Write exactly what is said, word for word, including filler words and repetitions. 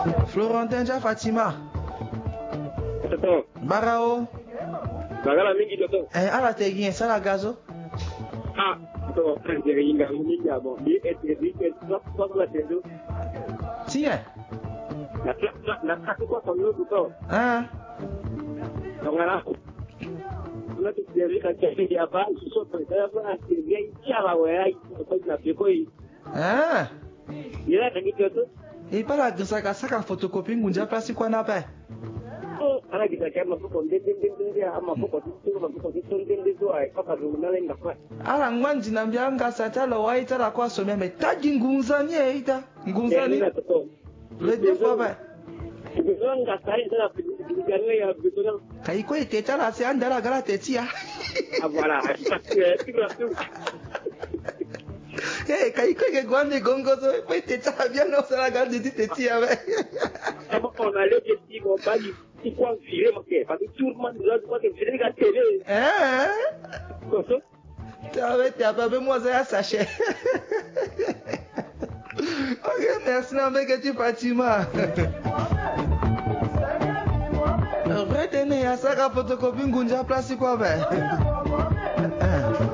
Florentin Dia Fatima. Toto. Barao. Bagala mingi toto. Eh, ala te gien ça la gazo. Ah, toto, je vais y aller mingi abo. Di et di et soit soit la tendo. Tiens. La la la la quoi comme nous toto. Hein? Donc là. Là tu dis que tu es là-bas, je suis sur le terrain, tu viens ici à la ouais, tu vas te faire Ah. Il a dit toto. Et pas la saka saka photocopie ngunja place kwa na pa. Ala kita kama poko ndende ndende ama poko tu poko tu ndende tu ai papa runa lenga kwa. Ala ngwanji na mbyanga satala waita la kwa somia metaji ngunzani eita. Ngunzani. Le deux fois ba. Ngunzanga sai sana pigania ya bitona. Kai ko iteta la se andala gala tetia. Ah voilà. Eh, kai ko ke gwande gongo so ko iteta bien no sala gala de tetia ba. Comment on allait dire mon bali. Il faut virer mon père, parce que tout le monde doit voir que je regarde la télé. Hein? Comme ça? Tu avais pas besoin de ça, sachet. Ok, merci, non, mais que tu Fatima. Retenez à ça, la photocopie, Ngunja, place quoi, ben?